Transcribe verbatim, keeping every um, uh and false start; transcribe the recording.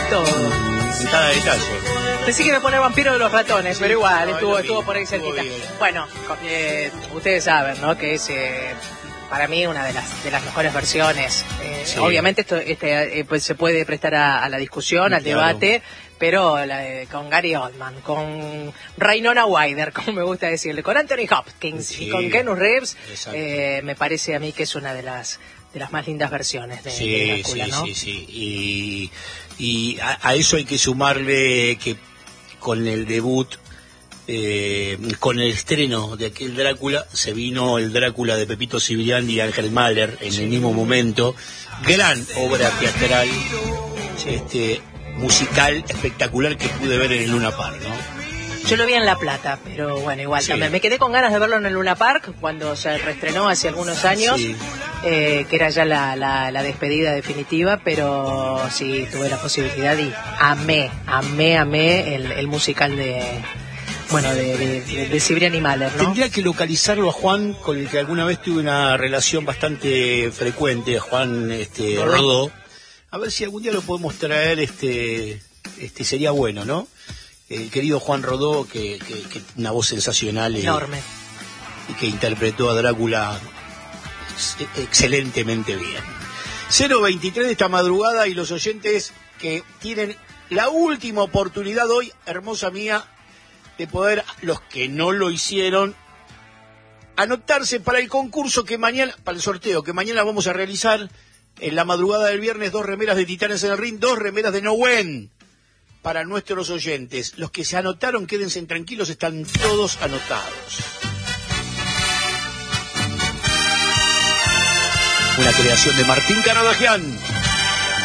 todo. En cada detalle. Pensé que iba a poner Vampiro de los Ratones, Sí, pero igual, no, estuvo, es lo estuvo mismo, por ahí estuvo cerquita. bien. Bueno, eh, ustedes saben, ¿no? Que es eh, para mí una de las de las mejores versiones. Eh, Sí. Obviamente esto este, eh, pues se puede prestar a, a la discusión, al Claro. debate, pero la, eh, con Gary Oldman, con Winona Ryder, como me gusta decirle, con Anthony Hopkins Sí. y con Keanu Reeves, Exacto. eh, me parece a mí que es una de las de las más lindas versiones de, Sí, de Drácula, sí, ¿no? sí, sí. Y, y a, a eso hay que sumarle que con el debut, eh, con el estreno de aquel Drácula, se vino el Drácula de Pepito Cibrián y Ángel Mahler en el mismo momento. Gran obra teatral, este, musical, espectacular que pude ver en el Luna Park, ¿no? Yo lo vi en La Plata, pero bueno, igual Sí. también. Me quedé con ganas de verlo en el Luna Park cuando se reestrenó hace algunos años, Sí. eh, que era ya la, la, la despedida definitiva, pero sí tuve la posibilidad y amé, amé, amé el, el musical de, bueno, de, de, de, de Cibrián y Mahler, ¿no? Tendría que localizarlo a Juan, con el que alguna vez tuve una relación bastante frecuente, a Juan este, Rodó. Rodó. A ver si algún día lo podemos traer, este, este sería bueno, ¿no? El querido Juan Rodó, que, que, que una voz sensacional y, Enorme. y que interpretó a Drácula ex- excelentemente bien. cero veintitrés de esta madrugada y los oyentes que tienen la última oportunidad hoy, hermosa mía, de poder, los que no lo hicieron, anotarse para el concurso que mañana, para el sorteo que mañana vamos a realizar en la madrugada del viernes, dos remeras de Titanes en el Ring, dos remeras de Nowen para nuestros oyentes. Los que se anotaron, quédense tranquilos, están todos anotados. Una creación de Martín Caradagian.